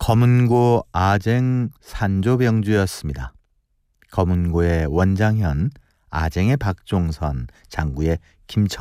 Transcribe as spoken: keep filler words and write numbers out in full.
검은고 아쟁 산조병주였습니다. 검은고의 원장현, 아쟁의 박종선, 장구의 김청